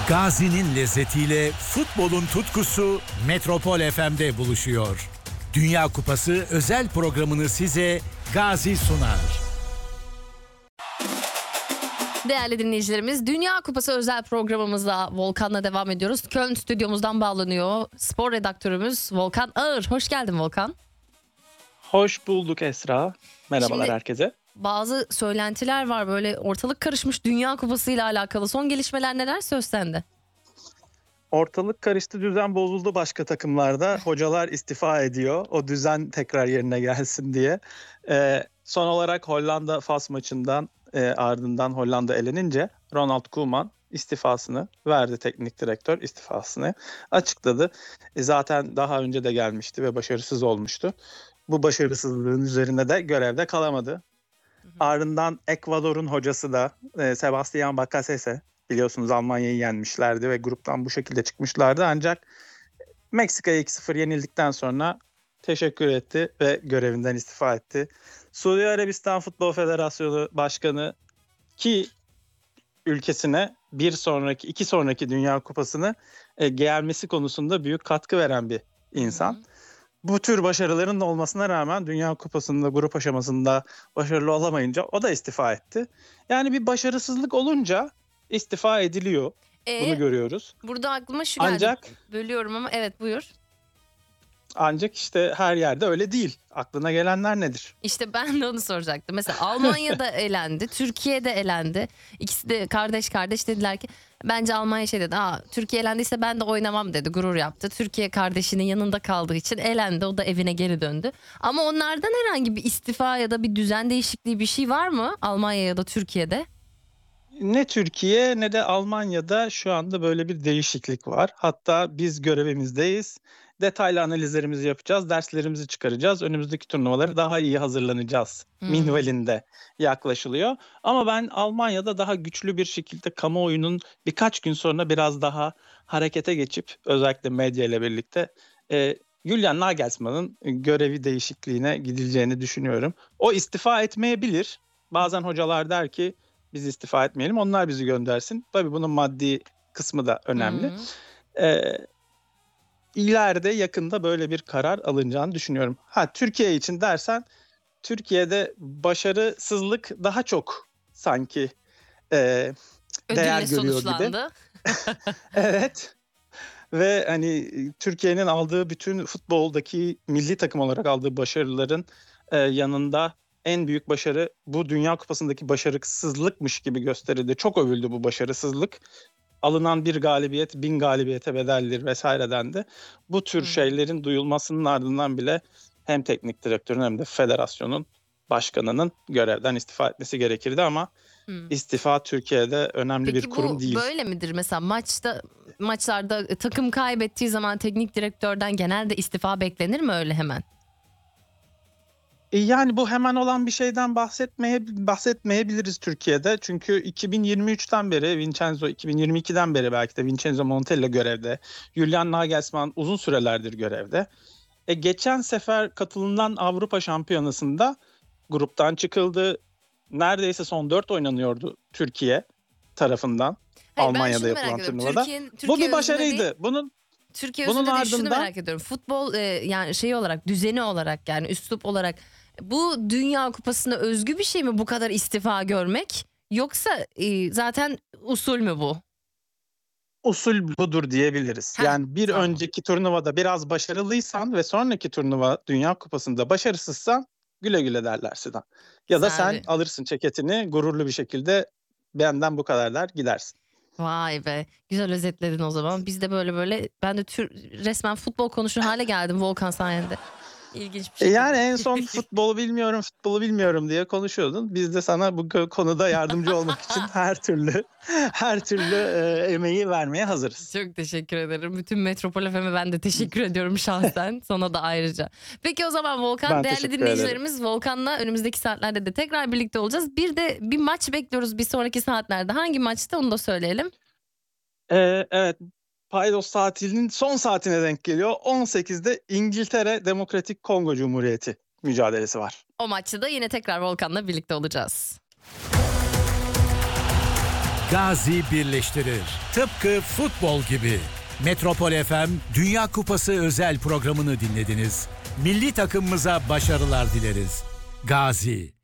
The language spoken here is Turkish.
Gazi'nin lezzetiyle futbolun tutkusu Metropol FM'de buluşuyor. Dünya Kupası özel programını size Gazi sunar. Değerli dinleyicilerimiz, Dünya Kupası özel programımızla Volkan'la devam ediyoruz. Köln stüdyomuzdan bağlanıyor spor redaktörümüz Volkan Ağır. Hoş geldin Volkan. Hoş bulduk Esra. Merhabalar herkese. Bazı söylentiler var, böyle ortalık karışmış Dünya Kupası ile alakalı. Son gelişmeler neler, söz sende? Ortalık karıştı, düzen bozuldu başka takımlarda. Hocalar istifa ediyor. O düzen tekrar yerine gelsin diye. Son olarak Hollanda-Fas maçından ardından Hollanda elenince Ronald Koeman istifasını verdi, teknik direktör istifasını açıkladı. Zaten daha önce de gelmişti ve başarısız olmuştu. Bu başarısızlığın üzerine de görevde kalamadı. Ardından Ekvador'un hocası da Sebastián Bacasese, biliyorsunuz Almanya'yı yenmişlerdi ve gruptan bu şekilde çıkmışlardı. Ancak Meksika'ya 2-0 yenildikten sonra teşekkür etti ve görevinden istifa etti. Suudi Arabistan Futbol Federasyonu Başkanı ki ülkesine iki sonraki Dünya Kupası'nı gelmesi konusunda büyük katkı veren bir insan. Bu tür başarıların olmasına rağmen Dünya Kupası'nda grup aşamasında başarılı olamayınca o da istifa etti. Yani bir başarısızlık olunca istifa ediliyor. Bunu görüyoruz. Burada aklıma şu geldi. Bölüyorum ama evet, buyur. Ancak işte her yerde öyle değil. Aklına gelenler nedir? İşte ben de onu soracaktım. Mesela Almanya'da elendi, Türkiye'de elendi. İkisi de kardeş dediler ki, bence Almanya dedi. Türkiye elendiyse ben de oynamam dedi, gurur yaptı. Türkiye kardeşinin yanında kaldığı için elendi, o da evine geri döndü. Ama onlardan herhangi bir istifa ya da bir düzen değişikliği bir şey var mı Almanya ya da Türkiye'de? Ne Türkiye ne de Almanya'da şu anda böyle bir değişiklik var. Hatta biz görevimizdeyiz. Detaylı analizlerimizi yapacağız, derslerimizi çıkaracağız. Önümüzdeki turnuvalara daha iyi hazırlanacağız. Minvalinde yaklaşılıyor. Ama ben Almanya'da daha güçlü bir şekilde kamuoyunun birkaç gün sonra biraz daha harekete geçip özellikle medya ile birlikte Julian Nagelsmann'ın görevi değişikliğine gidileceğini düşünüyorum. O istifa etmeyebilir. Bazen hocalar der ki biz istifa etmeyelim, onlar bizi göndersin. Tabii bunun maddi kısmı da önemli. İleride yakında böyle bir karar alınacağını düşünüyorum. Türkiye için dersen, Türkiye'de başarısızlık daha çok sanki değer görüyor gibi. Evet. Ve hani Türkiye'nin aldığı bütün futboldaki milli takım olarak aldığı başarıların yanında en büyük başarı bu Dünya Kupası'ndaki başarısızlıkmış gibi gösterildi. Çok övüldü bu başarısızlık. Alınan bir galibiyet 1000 galibiyete bedeldir vesaire dendi. Bu tür şeylerin duyulmasının ardından bile hem teknik direktörün hem de federasyonun başkanının görevden istifa etmesi gerekirdi ama istifa Türkiye'de önemli bir kurum değil. Peki bu böyle midir? Mesela maçlarda takım kaybettiği zaman teknik direktörden genelde istifa beklenir mi öyle hemen? Yani bu hemen olan bir şeyden bahsetmeyebiliriz Türkiye'de. Çünkü 2023'ten beri 2022'den beri belki de Vincenzo Montella görevde. Julian Nagelsmann uzun sürelerdir görevde. Geçen sefer katılınan Avrupa Şampiyonası'nda gruptan çıkıldı. Neredeyse son 4 oynanıyordu Türkiye tarafından. Hayır, Almanya'da yapılan turnuvada. Bu bir başarıydı. Türkiye özünde değil, şunu merak ediyorum. Futbol yani olarak, düzeni olarak, yani üslup olarak bu Dünya Kupası'na özgü bir şey mi bu kadar istifa görmek? Yoksa zaten usul mü bu? Usul budur diyebiliriz. Yani bir önceki turnuvada biraz başarılıysan ve sonraki turnuva Dünya Kupası'nda başarısızsan güle güle derler sana. Ya da sen alırsın ceketini gururlu bir şekilde, benden bu kadar der gidersin. Vay be, güzel özetledin o zaman. Biz de böyle ben de resmen futbol konuşur hale geldim Volkan sayende. İlginç bir şey. Yani en son futbolu bilmiyorum diye konuşuyordun. Biz de sana bu konuda yardımcı olmak için her türlü emeği vermeye hazırız. Çok teşekkür ederim. Bütün Metropol FM'e ben de teşekkür ediyorum şahsen. Sana da ayrıca. Peki o zaman Volkan, değerli dinleyicilerimiz, Volkan'la önümüzdeki saatlerde de tekrar birlikte olacağız. Bir maç bekliyoruz bir sonraki saatlerde. Hangi maçta, onu da söyleyelim. Evet. Paydos tatilinin son saatine denk geliyor. 18'de İngiltere Demokratik Kongo Cumhuriyeti mücadelesi var. O maçta da yine tekrar Volkan'la birlikte olacağız. Gazi birleştirir. Tıpkı futbol gibi. Metropol FM Dünya Kupası özel programını dinlediniz. Milli takımımıza başarılar dileriz. Gazi.